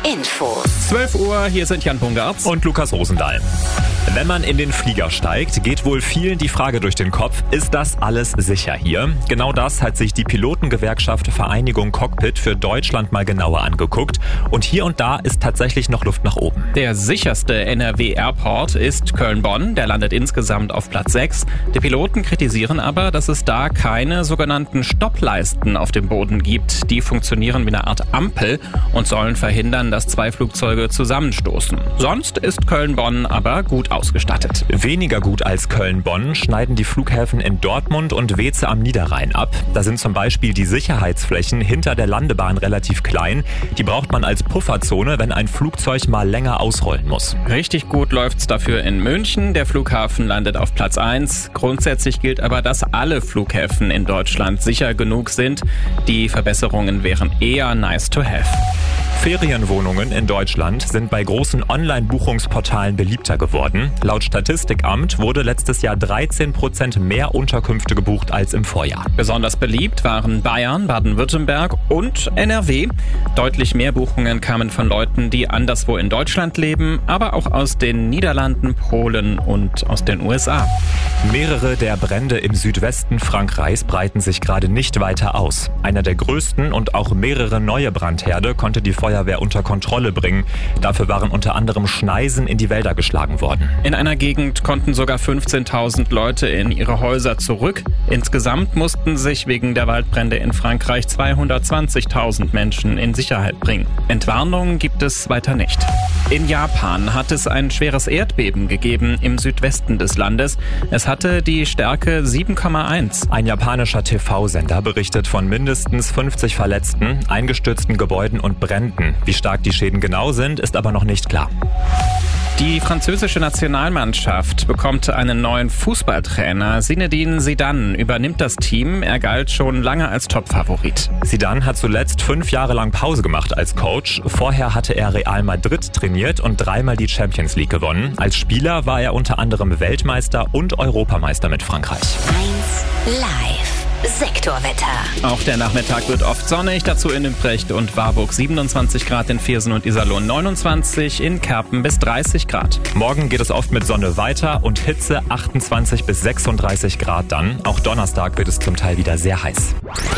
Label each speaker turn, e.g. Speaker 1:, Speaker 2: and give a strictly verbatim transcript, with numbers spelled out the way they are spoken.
Speaker 1: Infos.
Speaker 2: zwölf Uhr, hier sind Jan Pungartz
Speaker 3: und Lukas Rosendahl. Wenn man in den Flieger steigt, geht wohl vielen die Frage durch den Kopf, ist das alles sicher hier? Genau das hat sich die Pilotengewerkschaft Vereinigung Cockpit für Deutschland mal genauer angeguckt. Und hier und da ist tatsächlich noch Luft nach oben.
Speaker 2: Der sicherste N R W-Airport ist Köln-Bonn. Der landet insgesamt auf Platz sechs. Die Piloten kritisieren aber, dass es da keine sogenannten Stoppleisten auf dem Boden gibt. Die funktionieren wie eine Art Ampel und sollen verhindern, dass zwei Flugzeuge zusammenstoßen. Sonst ist Köln-Bonn aber gut ausgestattet.
Speaker 3: Weniger gut als Köln-Bonn schneiden die Flughäfen in Dortmund und Weeze am Niederrhein ab. Da sind zum Beispiel die Sicherheitsflächen hinter der Landebahn relativ klein. Die braucht man als Pufferzone, wenn ein Flugzeug mal länger ausrollen muss.
Speaker 2: Richtig gut läuft's dafür in München. Der Flughafen landet auf Platz eins. Grundsätzlich gilt aber, dass alle Flughäfen in Deutschland sicher genug sind. Die Verbesserungen wären eher nice to have.
Speaker 3: Ferienwohnungen in Deutschland sind bei großen Online-Buchungsportalen beliebter geworden. Laut Statistikamt wurde letztes Jahr dreizehn Prozent mehr Unterkünfte gebucht als im Vorjahr.
Speaker 2: Besonders beliebt waren Bayern, Baden-Württemberg und N R W. Deutlich mehr Buchungen kamen von Leuten, die anderswo in Deutschland leben, aber auch aus den Niederlanden, Polen und aus den U S A.
Speaker 3: Mehrere der Brände im Südwesten Frankreichs breiten sich gerade nicht weiter aus. Einer der größten und auch mehrere neue Brandherde konnte die Feuerwehr unter Kontrolle bringen. Dafür waren unter anderem Schneisen in die Wälder geschlagen worden.
Speaker 2: In einer Gegend konnten sogar fünfzehntausend Leute in ihre Häuser zurück. Insgesamt mussten sich wegen der Waldbrände in Frankreich zweihundertzwanzigtausend Menschen in Sicherheit bringen. Entwarnung gibt es weiter nicht. In Japan hat es ein schweres Erdbeben gegeben im Südwesten des Landes. Es hatte die Stärke sieben Komma eins.
Speaker 3: Ein japanischer T V-Sender berichtet von mindestens fünfzig Verletzten, eingestürzten Gebäuden und Bränden. Wie stark die Schäden genau sind, ist aber noch nicht klar.
Speaker 2: Die französische Nationalmannschaft bekommt einen neuen Fußballtrainer. Zinedine Zidane übernimmt das Team. Er galt schon lange als Topfavorit.
Speaker 3: Zidane hat zuletzt fünf Jahre lang Pause gemacht als Coach. Vorher hatte er Real Madrid trainiert und dreimal die Champions League gewonnen. Als Spieler war er unter anderem Weltmeister und Europameister mit Frankreich.
Speaker 1: eins live. Sektorwetter.
Speaker 2: Auch der Nachmittag wird oft sonnig, dazu in Imprecht und Warburg siebenundzwanzig Grad, in Viersen und Iserlohn neunundzwanzig, in Kerpen bis dreißig Grad.
Speaker 3: Morgen geht es oft mit Sonne weiter und Hitze achtundzwanzig bis sechsunddreißig Grad dann. Auch Donnerstag wird es zum Teil wieder sehr heiß.